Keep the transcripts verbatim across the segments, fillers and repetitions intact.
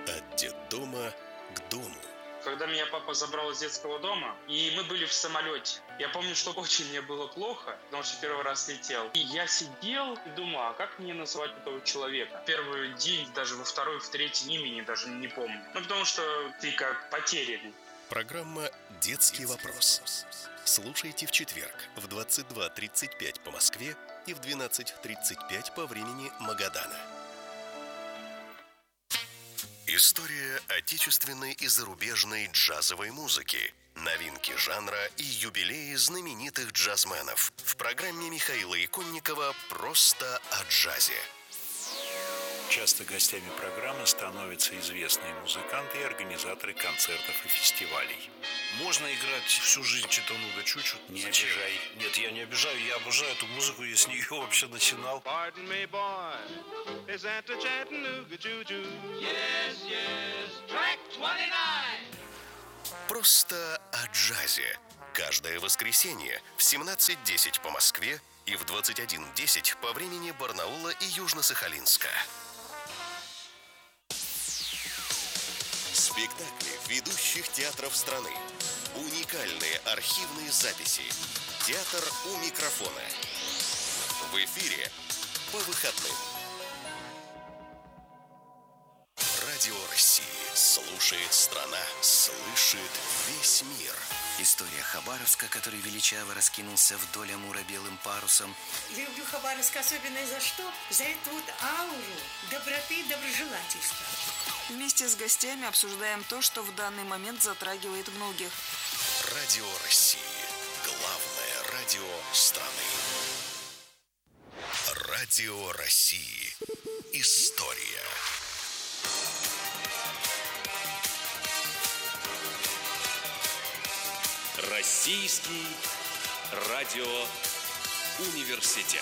От детдома к дому. Когда меня папа забрал из детского дома, и мы были в самолете. Я помню, что очень мне было плохо, потому что первый раз летел. И я сидел и думал, а как мне называть этого человека? Первый день, даже во второй, в третий имени даже не помню. Ну, потому что ты как потерянный. Программа «Детский вопрос». Слушайте в четверг в двадцать два тридцать пять по Москве и в двенадцать тридцать пять по времени Магадана. История отечественной и зарубежной джазовой музыки, новинки жанра и юбилеи знаменитых джазменов в программе Михаила Иконникова «Просто о джазе». Часто гостями программы становятся известные музыканты и организаторы концертов и фестивалей. Можно играть всю жизнь Читануга Чучу. Не обижай. Нет, я не обижаю, я обожаю эту музыку, я с нее вообще начинал. Pardon me, boy, is that the Chattanooga Choo-Choo? Yes, yes, track двадцать девять. «Просто о джазе». Каждое воскресенье в семнадцать десять по Москве и в двадцать один десять по времени Барнаула и Южно-Сахалинска. Спектакли ведущих театров страны. Уникальные архивные записи. Театр у микрофона. В эфире по выходным. Радио России. Слушает страна. Слышит весь мир. История Хабаровска, который величаво раскинулся вдоль Амура белым парусом. Люблю Хабаровск особенно за что? За эту вот ауру доброты и доброжелательства. Вместе с гостями обсуждаем то, что в данный момент затрагивает многих. Радио России. Главное радио страны. Радио России. История. Российский радиоуниверситет.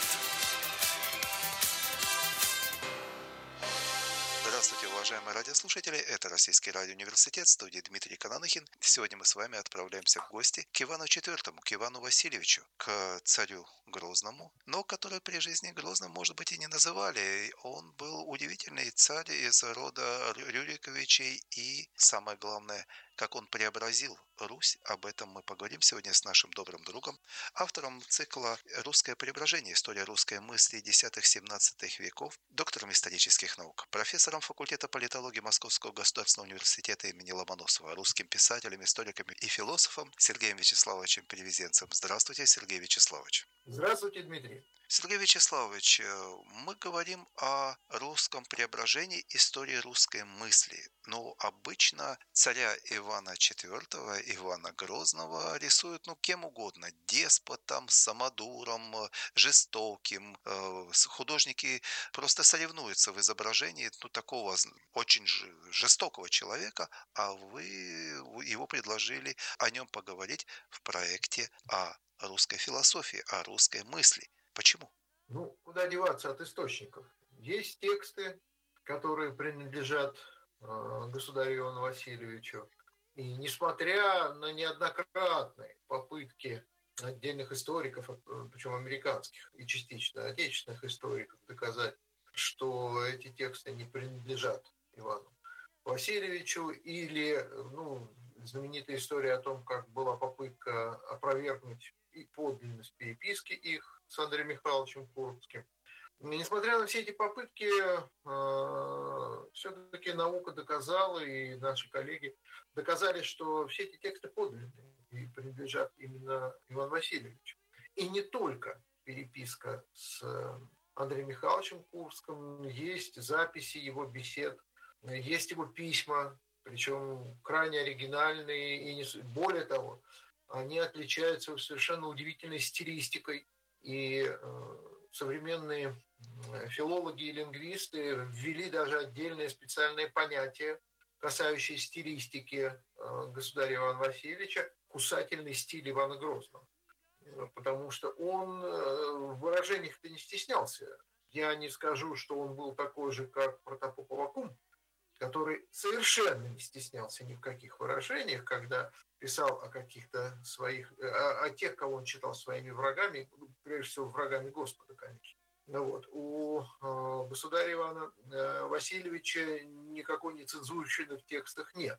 Здравствуйте, уважаемые радиослушатели. Это Российский радиоуниверситет, в студии Дмитрий Кананухин. Сегодня мы с вами отправляемся в гости к Ивану четвёртому, к Ивану Васильевичу, к царю Грозному, но который при жизни Грозным, может быть, и не называли. Он был удивительный царь из рода Рюриковичей, и самое главное, как он преобразил Русь. Об этом мы поговорим сегодня с нашим добрым другом, автором цикла «Русское преображение. История русской мысли десятых-семнадцатых веков», доктором исторических наук, профессором факультета политологии Московского государственного университета имени Ломоносова, русским писателем, историком и философом Сергеем Вячеславовичем Перевезенцем. Здравствуйте, Сергей Вячеславович. Здравствуйте, Дмитрий. Сергей Вячеславович, мы говорим о русском преображении, истории русской мысли. Но обычно царя Ивана четвёртого, Ивана Грозного рисуют, ну, кем угодно. Деспотом, самодуром, жестоким. Художники просто соревнуются в изображении, ну, такого очень жестокого человека, а вы его предложили о нем поговорить в проекте о русской философии, о русской мысли. Почему? Ну, куда деваться от источников? Есть тексты, которые принадлежат э, государю Ивану Васильевичу. И несмотря на неоднократные попытки отдельных историков, причем американских и частично отечественных историков, доказать, что эти тексты не принадлежат Ивану Васильевичу, или, ну, знаменитая история о том, как была попытка опровергнуть и подлинность переписки их с Андреем Михайловичем Курбским. Несмотря на все эти попытки, э, все-таки наука доказала, и наши коллеги доказали, что все эти тексты подлинные и принадлежат именно Ивану Васильевичу. И не только переписка с Андреем Михайловичем Курбским, есть записи его бесед, есть его письма, причем крайне оригинальные, и не... более того, они отличаются совершенно удивительной стилистикой, и э, современные филологи и лингвисты ввели даже отдельное специальное понятие, касающееся стилистики э, государя Ивана Васильевича, кусательный стиль Ивана Грозного. Потому что он э, в выражениях-то не стеснялся. Я не скажу, что он был такой же, как Протопоп Аввакум, который совершенно не стеснялся ни в каких выражениях, когда писал о каких-то своих, о, о тех, кого он считал своими врагами, прежде всего врагами Господа, конечно. Ну вот. У э, государя Ивана э, Васильевича никакой нецензурщины в текстах нет.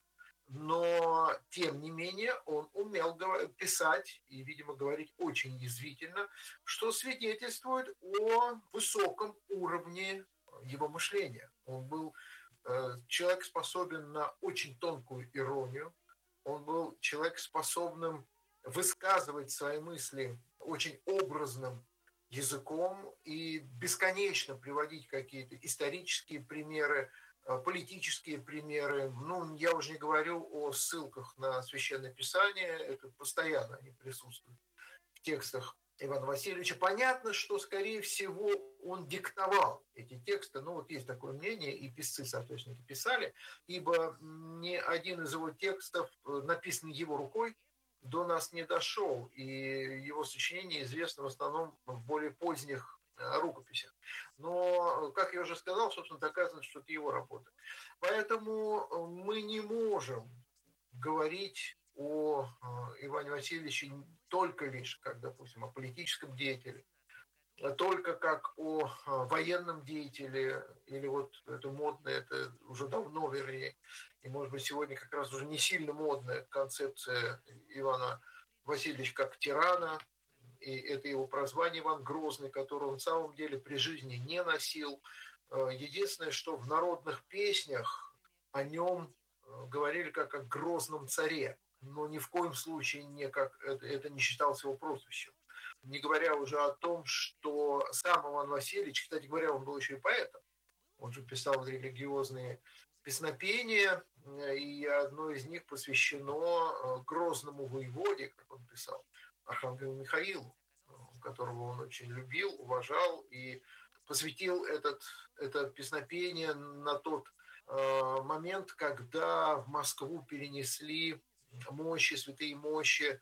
Но, тем не менее, он умел писать и, видимо, говорить очень язвительно, что свидетельствует о высоком уровне его мышления. Он был э, человек, способен на очень тонкую иронию. Он был человек, способным высказывать свои мысли очень образным языком и бесконечно приводить какие-то исторические примеры, политические примеры. Ну, я уже не говорю о ссылках на Священное Писание, это постоянно они присутствуют в текстах Ивана Васильевича. Понятно, что, скорее всего, он диктовал эти тексты. Ну, вот есть такое мнение, и писцы, соответственно, писали, ибо ни один из его текстов, написанный его рукой, до нас не дошел, и его сочинения известны в основном в более поздних рукописях. Но, как я уже сказал, собственно, доказано, что это его работа. Поэтому мы не можем говорить о Иване Васильевиче только лишь, как, допустим, о политическом деятеле, только как о военном деятеле, или вот это модное, это уже давно, вернее, и, может быть, сегодня как раз уже не сильно модная концепция Ивана Васильевича как тирана, и это его прозвание Иван Грозный, которое он в самом деле при жизни не носил. Единственное, что в народных песнях о нем говорили как о грозном царе, но ни в коем случае не как это, это не считалось его прозвищем. Не говоря уже о том, что сам Иван Васильевич, кстати говоря, он был еще и поэтом, он же писал религиозные песнопения, и одно из них посвящено грозному воеводе, как он писал, архангелу Михаилу, которого он очень любил, уважал, и посвятил этот, это песнопение на тот э, момент, когда в Москву перенесли мощи, святые мощи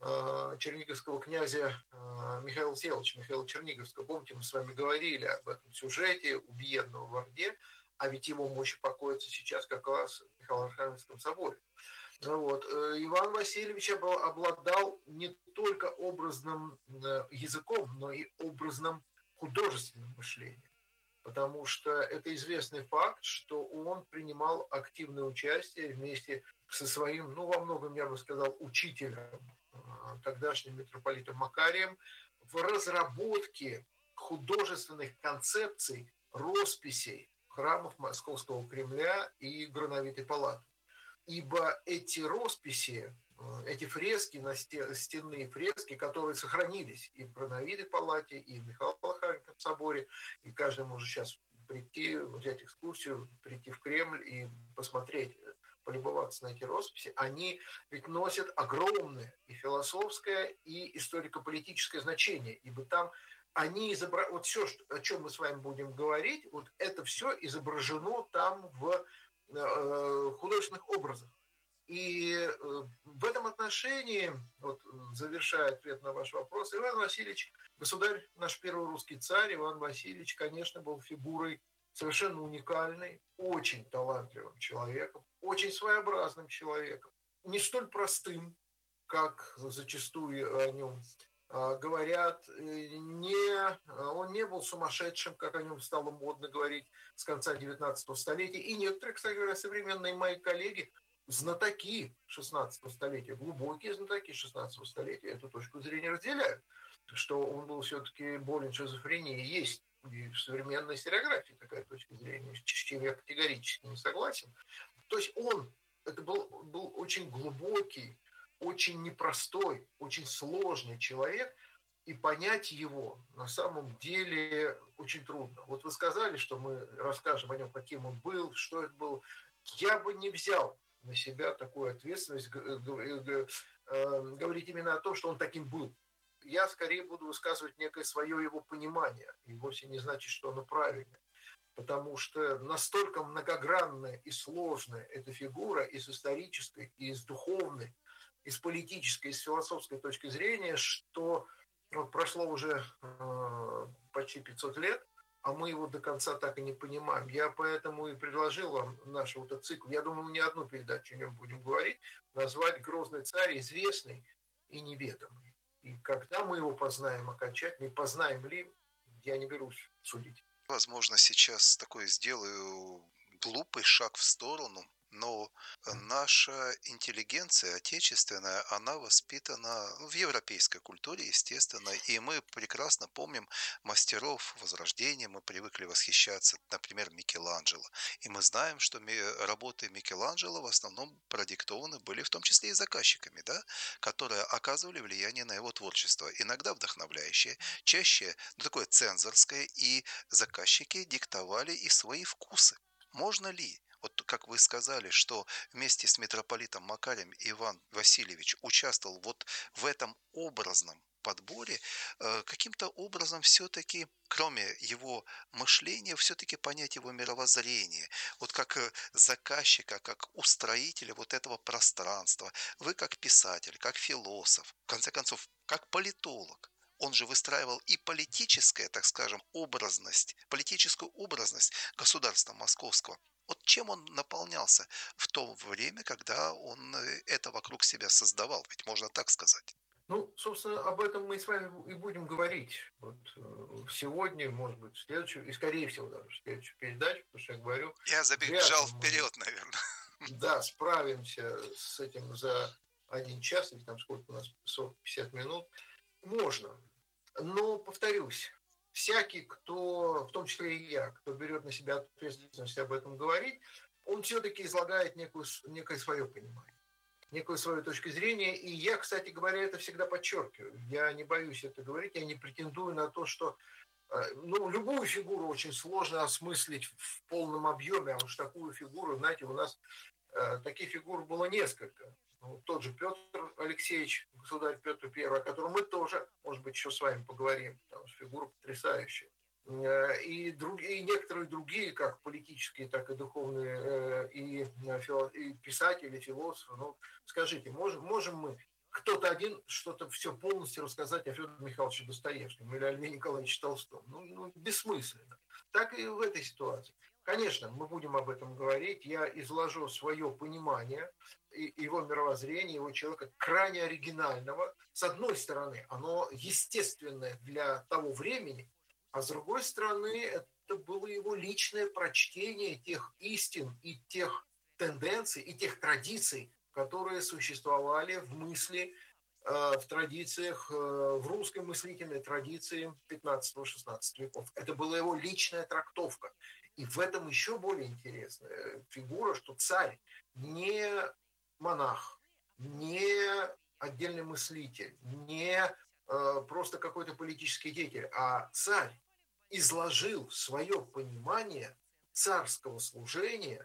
э, черниговского князя э, Михаила Всеволодовича, Михаила Черниговского. Помните, мы с вами говорили об этом сюжете убиенного в Орде, а ведь его мощи покоятся сейчас как раз в Михаило-Архангельском соборе. Вот. Иван Васильевич обладал не только образным языком, но и образным художественным мышлением. Потому что это известный факт, что он принимал активное участие вместе со своим, ну, во многом, я бы сказал, учителем, тогдашним митрополитом Макарием, в разработке художественных концепций, росписей храмов Московского Кремля и Грановитой палаты. Ибо эти росписи, эти фрески, стенные фрески, которые сохранились и в Грановитой палате, и в Михаило-Архангельском соборе, и каждый может сейчас прийти, взять экскурсию, прийти в Кремль и посмотреть, полюбоваться на эти росписи, они ведь носят огромное и философское, и историко-политическое значение, ибо там они изображены, вот все, о чем мы с вами будем говорить, вот это все изображено там в художественных образах. И в этом отношении, вот, завершая ответ на ваш вопрос, Иван Васильевич, государь, наш первый русский царь, Иван Васильевич, конечно, был фигурой совершенно уникальной, очень талантливым человеком, очень своеобразным человеком, не столь простым, как зачастую о нем говорят, не, он не был сумасшедшим, как о нем стало модно говорить с конца девятнадцатого столетия. И некоторые, кстати говоря, современные мои коллеги, знатоки шестнадцатого столетия, глубокие знатоки шестнадцатого столетия, эту точку зрения разделяют, что он был все-таки болен шизофренией. Есть и в современной историографии такая точка зрения, с чем я категорически не согласен. То есть он, это был, был очень глубокий, очень непростой, очень сложный человек, и понять его на самом деле очень трудно. Вот вы сказали, что мы расскажем о нем, каким он был, что это был. Я бы не взял на себя такую ответственность говорить именно о том, что он таким был. Я скорее буду высказывать некое свое его понимание, и вовсе не значит, что оно правильное. Потому что настолько многогранная и сложная эта фигура и с исторической, и с духовной, и с политической, и с философской точки зрения, что вот прошло уже э, почти пятьсот лет, а мы его до конца так и не понимаем. Я поэтому и предложил вам наш вот этот цикл. Я думаю, мы не одну передачу о нем будем говорить, назвать «Грозный царь, известный и неведомый». И когда мы его познаем окончательно, и познаем ли, я не берусь судить. Возможно, сейчас такое сделаю глупый шаг в сторону, но наша интеллигенция отечественная, она воспитана в европейской культуре, естественно, и мы прекрасно помним мастеров Возрождения, мы привыкли восхищаться, например, Микеланджело, и мы знаем, что работы Микеланджело в основном продиктованы были в том числе и заказчиками, да, которые оказывали влияние на его творчество, иногда вдохновляющее, чаще ну, такое цензорское, и заказчики диктовали и свои вкусы. Можно ли, вот как вы сказали, что вместе с митрополитом Макарием Иван Васильевич участвовал вот в этом образном подборе, каким-то образом все-таки, кроме его мышления, все-таки понять его мировоззрение, вот как заказчика, как устроителя вот этого пространства, вы как писатель, как философ, в конце концов, как политолог. Он же выстраивал и политическая, так скажем, образность, политическую образность государства московского. Вот чем он наполнялся в то время, когда он это вокруг себя создавал? Ведь можно так сказать. Ну, собственно, об этом мы с вами и будем говорить. Вот сегодня, может быть, в следующую, и скорее всего даже в следующую передачу, потому что я говорю... Я забежал вперед, наверное. Да, справимся с этим за один час, или там сколько у нас, сорок пятьдесят минут. Можно. Но, повторюсь, всякий, кто, в том числе и я, кто берет на себя ответственность об этом говорить, он все-таки излагает некую, некое свое понимание, некую свою точку зрения. И я, кстати говоря, это всегда подчеркиваю. Я не боюсь это говорить, я не претендую на то, что ну, любую фигуру очень сложно осмыслить в полном объеме, а уж такую фигуру, знаете, у нас э, таких фигур было несколько. Ну, тот же Петр Алексеевич, государь Петр Первый, о котором мы тоже, может быть, еще с вами поговорим, потому что фигура потрясающая. И, другие, и некоторые другие, как политические, так и духовные, и, и писатели, философы. Ну, скажите, можем, можем мы кто-то один что-то все полностью рассказать о Федоре Михайловиче Достоевском или о Льве Николаевиче Толстом? Ну, ну, бессмысленно. Так и в этой ситуации. Конечно, мы будем об этом говорить. Я изложу свое понимание, его мировоззрения, его человека, крайне оригинального. С одной стороны, оно естественное для того времени, а с другой стороны, это было его личное прочтение тех истин и тех тенденций, и тех традиций, которые существовали в мысли, в традициях, в русской мыслительной традиции пятнадцатого-шестнадцатого веков. Это была его личная трактовка. И в этом еще более интересная фигура, что царь не монах, не отдельный мыслитель, не просто какой-то политический деятель, а царь изложил свое понимание царского служения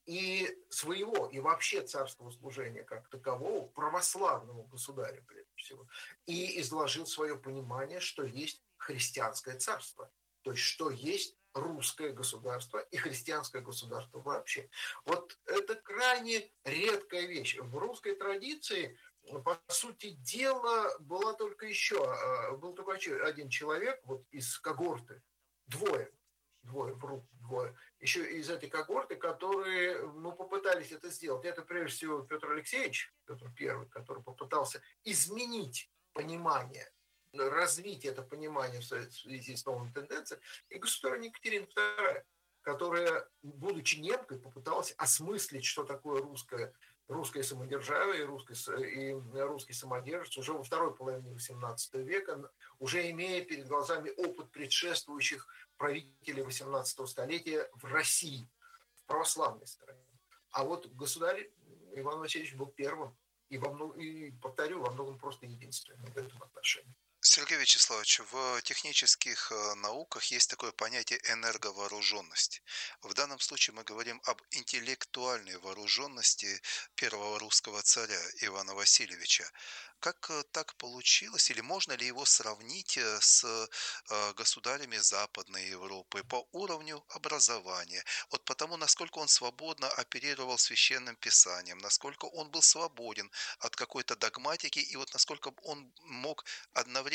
и своего, и вообще царского служения как такового, православному государю, прежде всего, и изложил свое понимание, что есть христианское царство, то есть что есть русское государство и христианское государство вообще. Вот это крайне редкая вещь. В русской традиции, по сути дела, была только еще, был только один человек вот из когорты, двое, двое, вру, двое, еще из этой когорты, которые, ну, попытались это сделать. Это, прежде всего, Петр Алексеевич, Петр Первый, который попытался изменить понимание, развить это понимание в связи с новыми тенденциями, и государыня Екатерина Вторая, которая, будучи немкой, попыталась осмыслить, что такое русское, русское самодержавие и русский, и русский самодержец уже во второй половине восемнадцатого века, уже имея перед глазами опыт предшествующих правителей восемнадцатого столетия в России, в православной стране. А вот государь Иван Васильевич был первым, и, во многом, и повторю, во многом просто единственным в этом отношении. Сергей Вячеславович, в технических науках есть такое понятие энерговооруженность. В данном случае мы говорим об интеллектуальной вооруженности первого русского царя Ивана Васильевича. Как так получилось, или можно ли его сравнить с государями Западной Европы по уровню образования? Вот потому, насколько он свободно оперировал священным писанием, насколько он был свободен от какой-то догматики, и вот насколько он мог одновременно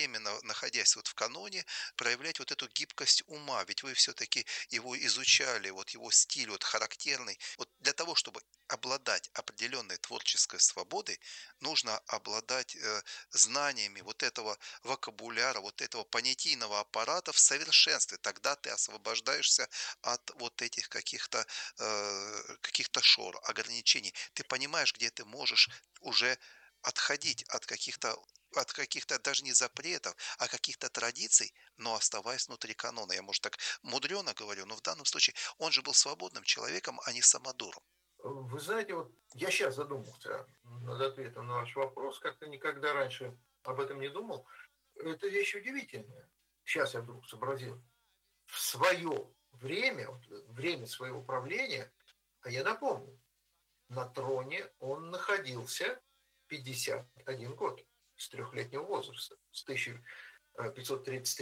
одновременно, находясь вот в каноне, проявлять вот эту гибкость ума, ведь вы все-таки его изучали, вот его стиль вот характерный. Вот для того, чтобы обладать определенной творческой свободой, нужно обладать э, знаниями вот этого вокабуляра, вот этого понятийного аппарата в совершенстве. Тогда ты освобождаешься от вот этих каких-то э, каких-то шор, ограничений. Ты понимаешь, где ты можешь уже отходить от каких-то от каких-то даже не запретов, а каких-то традиций, но оставаясь внутри канона. Я, может, так мудрено говорю, но в данном случае он же был свободным человеком, а не самодуром. Вы знаете, вот я сейчас задумался над ответом на ваш вопрос, как-то никогда раньше об этом не думал. Это вещь удивительная. Сейчас я вдруг сообразил. В свое время, время своего правления, а я напомню, на троне он находился пятьдесят один год с трехлетнего возраста, с тысяча пятьсот тридцать